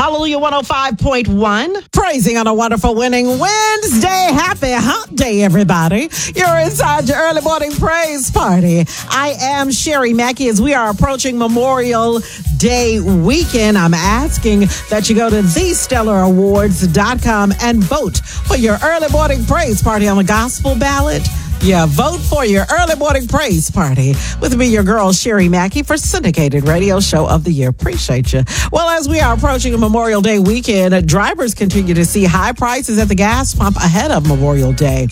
Hallelujah 105.1. Praising on a wonderful winning Wednesday. Happy hump day, everybody. You're inside your early morning praise party. I am Sherry Mackey. As we are approaching Memorial Day weekend, I'm asking that you go to thestellarawards.com and vote for your early morning praise party on the gospel ballot. Yeah, vote for your early morning praise party with me, your girl, Sherry Mackey, for Syndicated Radio Show of the Year. Appreciate you. Well, as we are approaching Memorial Day weekend, drivers continue to see high prices at the gas pump ahead of Memorial Day.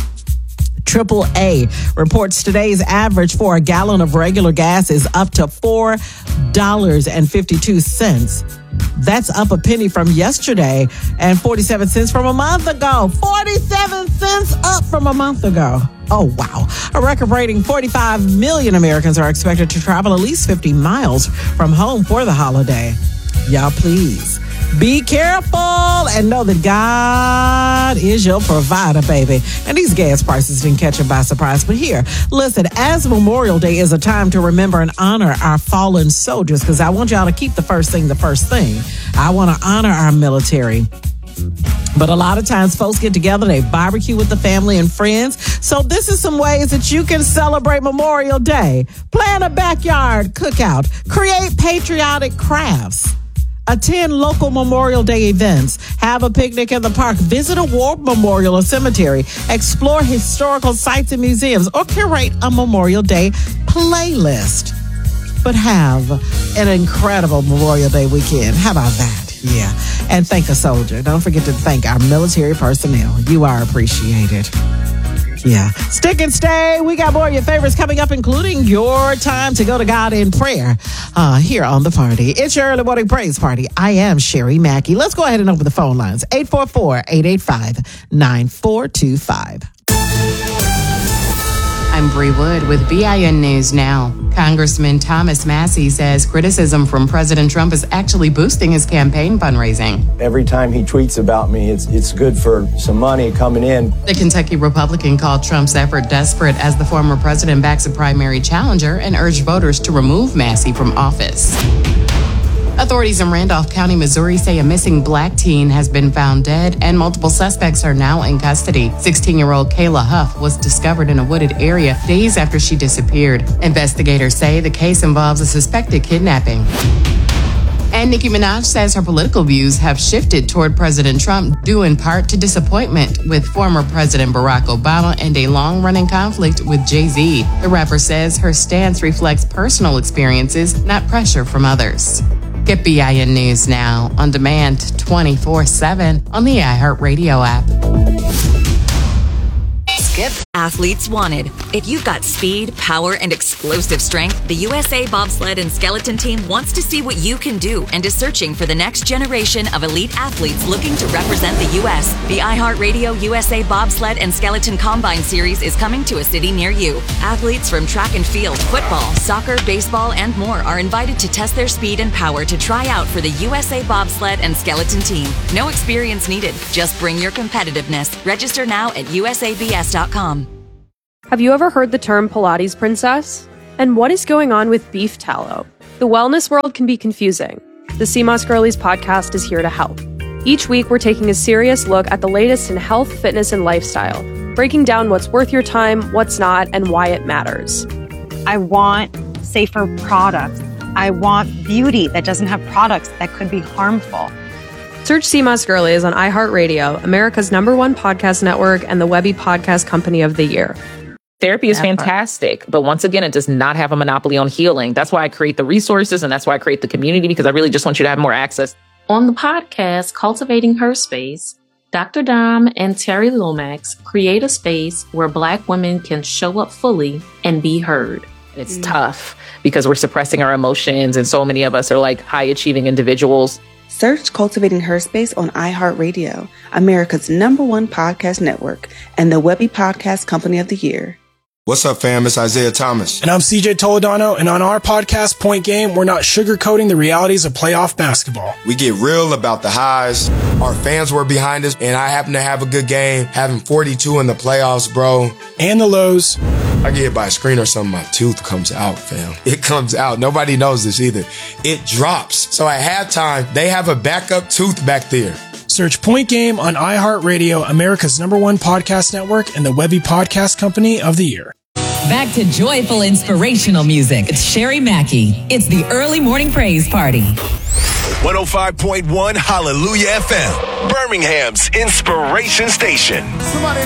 AAA reports today's average for a gallon of regular gas is up to $4.52. That's up a penny from yesterday and 47 cents from a month ago. 47 cents up from a month ago. Oh, wow. A record-breaking 45 million Americans are expected to travel at least 50 miles from home for the holiday. Y'all, please be careful and know that God is your provider, baby. And these gas prices didn't catch them by surprise. But here, listen, as Memorial Day is a time to remember and honor our fallen soldiers, because I want y'all to keep the first thing. I want to honor our military. But a lot of times folks get together, they barbecue with the family and friends. So this is some ways that you can celebrate Memorial Day. Plan a backyard cookout. Create patriotic crafts. Attend local Memorial Day events. Have a picnic in the park. Visit a war memorial or cemetery. Explore historical sites and museums. Or curate a Memorial Day playlist. But have an incredible Memorial Day weekend. How about that? Yeah. And thank a soldier. Don't forget to thank our military personnel. You are appreciated. Yeah. Stick and stay. We got more of your favorites coming up, including your time to go to God in prayer here on the party. It's your early morning praise party. I am Sherry Mackey. Let's go ahead and open the phone lines. 844-885-9425. I'm Bree Wood with BIN News Now. Congressman Thomas Massie says criticism from President Trump is actually boosting his campaign fundraising. Every time he tweets about me, it's good for some money coming in. The Kentucky Republican called Trump's effort desperate as the former president backs a primary challenger and urged voters to remove Massie from office. Authorities in Randolph County, Missouri say a missing black teen has been found dead and multiple suspects are now in custody. 16-year-old Kayla Huff was discovered in a wooded area days after she disappeared. Investigators say the case involves a suspected kidnapping. And Nicki Minaj says her political views have shifted toward President Trump due in part to disappointment with former President Barack Obama and a long-running conflict with Jay-Z. The rapper says her stance reflects personal experiences, not pressure from others. Get BIN News Now on demand 24/7 on the iHeartRadio app. Skip Athletes Wanted. If you've got speed, power, and explosive strength, the USA Bobsled and Skeleton Team wants to see what you can do and is searching for the next generation of elite athletes looking to represent the U.S. The iHeartRadio USA Bobsled and Skeleton Combine Series is coming to a city near you. Athletes from track and field, football, soccer, baseball, and more are invited to test their speed and power to try out for the USA Bobsled and Skeleton Team. No experience needed. Just bring your competitiveness. Register now at usabs.com. Have you ever heard the term Pilates princess? And what is going on with beef tallow? The wellness world can be confusing. The CMOS Girlies podcast is here to help. Each week, we're taking a serious look at the latest in health, fitness, and lifestyle, breaking down what's worth your time, what's not, and why it matters. I want safer products. I want beauty that doesn't have products that could be harmful. Search CMOS Girlies on iHeartRadio, America's #1 podcast network, and the Webby Podcast Company of the Year. Therapy is fantastic, but once again, it does not have a monopoly on healing. That's why I create the resources and that's why I create the community, because I really just want you to have more access. On the podcast, Cultivating Her Space, Dr. Dom and Terry Lomax create a space where Black women can show up fully and be heard. It's tough because we're suppressing our emotions, and so many of us are like high-achieving individuals. Search Cultivating Her Space on iHeartRadio, America's #1 podcast network, and the Webby Podcast Company of the Year. What's up, fam? It's Isaiah Thomas. And I'm CJ Toledano, and on our podcast, Point Game, we're not sugarcoating the realities of playoff basketball. We get real about the highs. Our fans were behind us, and I happened to have a good game, having 42 in the playoffs, bro. And the lows. I get hit by a screen or something, my tooth comes out, fam. It comes out. Nobody knows this either. It drops. So at halftime, they have a backup tooth back there. Search Point Game on iHeartRadio, America's #1 podcast network, and the Webby Podcast Company of the Year. Back to joyful, inspirational music. It's Sherry Mackey. It's the Early Morning Praise Party. 105.1 Hallelujah FM, Birmingham's inspiration station. Somebody